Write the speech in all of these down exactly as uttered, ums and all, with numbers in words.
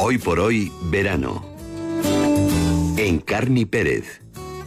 Hoy por hoy, verano. En Carni Pérez.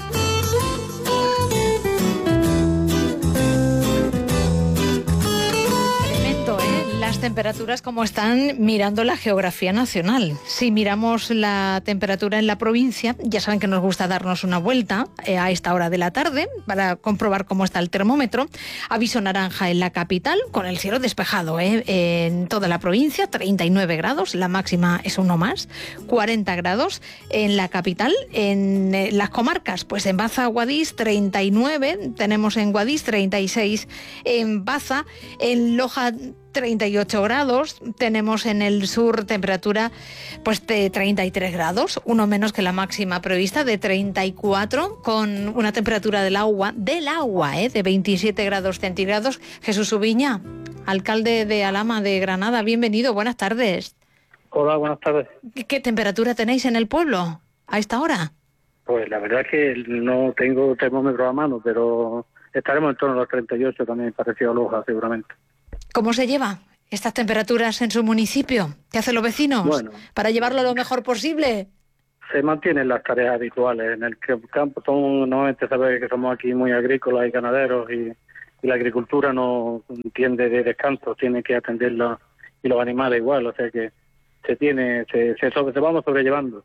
Temperaturas como están mirando la geografía nacional. Si miramos la temperatura en la provincia, ya saben que nos gusta darnos una vuelta eh, a esta hora de la tarde para comprobar cómo está el termómetro. Aviso naranja en la capital, con el cielo despejado eh, en toda la provincia, treinta y nueve grados, la máxima es uno más, cuarenta grados en la capital. En eh, las comarcas, pues en Baza, Guadix, treinta y nueve, tenemos en Guadix treinta y seis en Baza, en Loja treinta y ocho grados, tenemos en el sur temperatura pues de treinta y tres grados, uno menos que la máxima prevista de treinta y cuatro, con una temperatura del agua, del agua, ¿eh? de veintisiete grados centígrados. Jesús Ubiña, alcalde de Alhama de Granada, bienvenido, buenas tardes. Hola, buenas tardes. ¿Qué, qué temperatura tenéis en el pueblo a esta hora? Pues la verdad es que no tengo termómetro a mano, pero estaremos en torno a los treinta y ocho también, parecido a Loja, seguramente. ¿Cómo se lleva estas temperaturas en su municipio? ¿Qué hacen los vecinos bueno, para llevarlo lo mejor posible? Se mantienen las tareas habituales. En el campo son, normalmente sabe que somos aquí muy agrícolas y ganaderos y, y la agricultura no entiende de descanso, tiene que atenderla y los animales igual, o sea que se tiene, se, se, sobre, se vamos sobrellevando.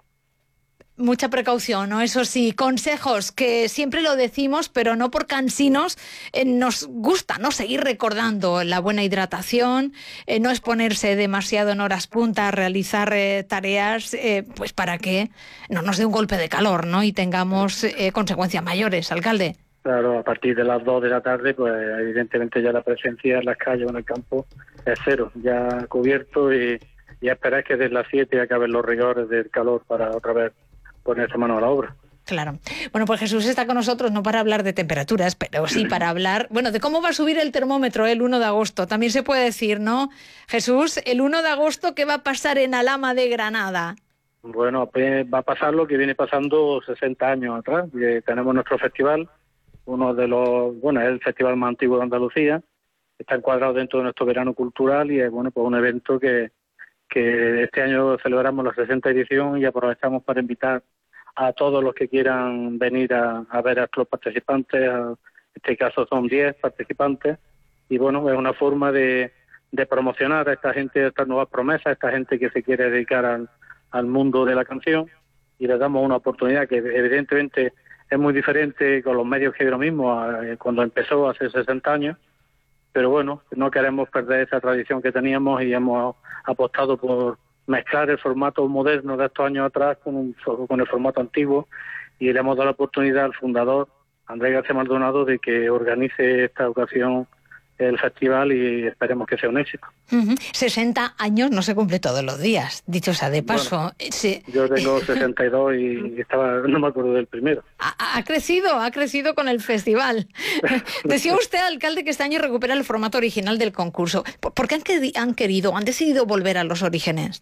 Mucha precaución, ¿no? Eso sí, consejos que siempre lo decimos, pero no por cansinos, eh, nos gusta, ¿no? Seguir recordando la buena hidratación, eh, no exponerse demasiado en horas punta a realizar eh, tareas, eh, pues para que no nos dé un golpe de calor, ¿no? Y tengamos eh, consecuencias mayores, alcalde. Claro, a partir de las dos de la tarde, pues evidentemente ya la presencia en las calles o en el campo es cero, ya cubierto y, y a esperar que desde las siete acaben los rigores del calor para otra vez ponerse mano a la obra. Claro. Bueno, pues Jesús está con nosotros no para hablar de temperaturas, pero sí para hablar, bueno, de cómo va a subir el termómetro el uno de agosto. También se puede decir, ¿no? Jesús, el uno de agosto, ¿qué va a pasar en Alhama de Granada? Bueno, pues va a pasar lo que viene pasando sesenta años atrás. Que tenemos nuestro festival, uno de los, bueno, es el festival más antiguo de Andalucía, está encuadrado dentro de nuestro verano cultural y es, bueno, pues un evento que, que este año celebramos la sesenta edición y aprovechamos para invitar a todos los que quieran venir a, a ver a los participantes, a, en este caso son diez participantes, y bueno, es una forma de, de promocionar a esta gente, estas nuevas promesas, a esta gente que se quiere dedicar al, al mundo de la canción, y les damos una oportunidad que evidentemente es muy diferente con los medios que ahora mismo, cuando empezó hace sesenta años, pero bueno, no queremos perder esa tradición que teníamos y hemos apostado por mezclar el formato moderno de estos años atrás con, un, con el formato antiguo, y le hemos dado la oportunidad al fundador, Andrés García Maldonado, de que organice esta ocasión el festival y esperemos que sea un éxito. Uh-huh. sesenta años no se cumple todos los días, dicho sea de paso. Bueno, sí. Yo tengo sesenta y dos y estaba, no me acuerdo del primero. Ha, ha crecido, ha crecido con el festival. Decía usted, alcalde, que este año recupera el formato original del concurso. ¿Por qué han, que, han querido, han decidido volver a los orígenes?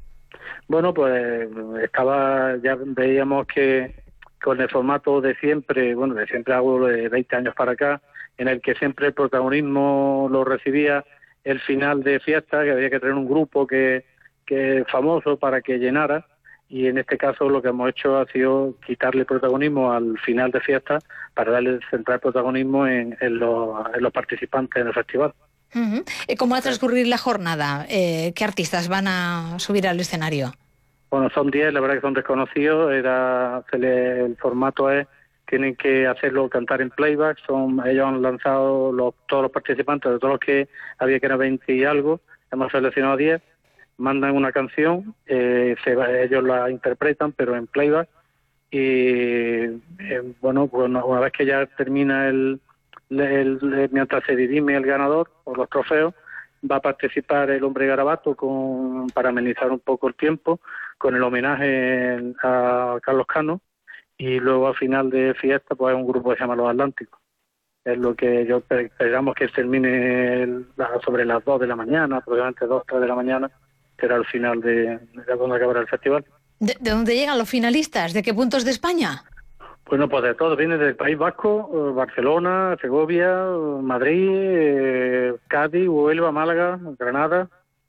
Bueno, pues estaba, ya veíamos que con el formato de siempre, bueno, de siempre hago de veinte años para acá, en el que siempre el protagonismo lo recibía el final de fiesta, que había que tener un grupo que, que famoso para que llenara, y en este caso lo que hemos hecho ha sido quitarle protagonismo al final de fiesta para darle central protagonismo en, en, los, en los participantes en el festival. Uh-huh. ¿Cómo va a transcurrir la jornada? Eh, ¿Qué artistas van a subir al escenario? Bueno, son diez, la verdad que son desconocidos, era, se le, el formato es, tienen que hacerlo cantar en playback, son ellos han lanzado los, todos los participantes, de todos los que había que eran veinte y algo, hemos seleccionado diez, mandan una canción, eh, se, ellos la interpretan pero en playback, y eh, bueno, pues una, una vez que ya termina el, el, el mientras se dirime el ganador por los trofeos, va a participar el hombre garabato con, para amenizar un poco el tiempo, con el homenaje a Carlos Cano, y luego al final de fiesta pues hay un grupo que se llama Los Atlánticos. Es lo que yo esperamos que termine el, sobre las dos de la mañana, aproximadamente dos, tres de la mañana, será el final de, de cuando acabará el festival. ¿De, ¿De dónde llegan los finalistas? ¿De qué puntos de España? Bueno, pues de todo, viene del País Vasco, Barcelona, Segovia, Madrid, eh, Cádiz, Huelva, Málaga, Granada.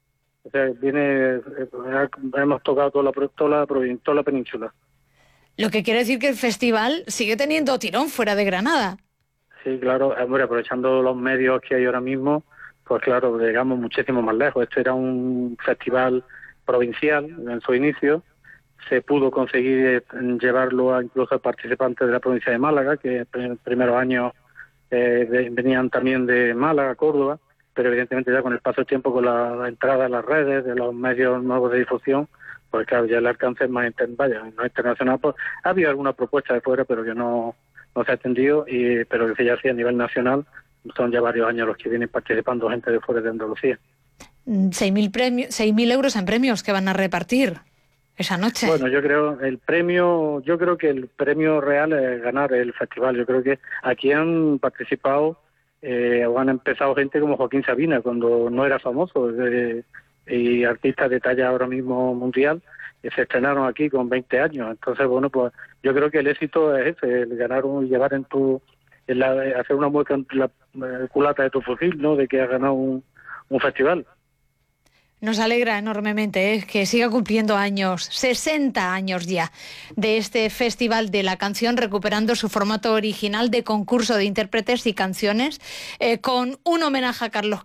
O sea, viene, eh, hemos tocado toda la, toda la provincia, toda la península. Lo que quiere decir que el festival sigue teniendo tirón fuera de Granada. Sí, claro, hombre, aprovechando los medios que hay ahora mismo, pues claro, llegamos muchísimo más lejos. Esto era un festival provincial en su inicio. Se pudo conseguir llevarlo a incluso a participantes de la provincia de Málaga, que en los primeros años eh, de, venían también de Málaga, Córdoba, pero evidentemente ya con el paso del tiempo, con la, la entrada de las redes, de los medios nuevos de difusión, pues claro, ya el alcance es más inter, vaya, no internacional. Pues, ha habido alguna propuesta de fuera, pero que no, no se ha atendido, y, pero que ya sí a nivel nacional, son ya varios años los que vienen participando gente de fuera de Andalucía. seis mil premios, seis mil euros en premios que van a repartir esa noche. Bueno, yo creo el premio, yo creo que el premio real es ganar el festival. Yo creo que aquí han participado eh, o han empezado gente como Joaquín Sabina cuando no era famoso, eh, y artistas de talla ahora mismo mundial, que se estrenaron aquí con veinte años. Entonces, bueno, pues yo creo que el éxito es ese, el ganar un, llevar en tu, en la, hacer una mueca en la eh, culata de tu fusil, ¿no? De que has ganado un, un festival. Nos alegra enormemente ¿eh? que siga cumpliendo años, sesenta años ya, de este Festival de la Canción, recuperando su formato original de concurso de intérpretes y canciones, eh, con un homenaje a Carlos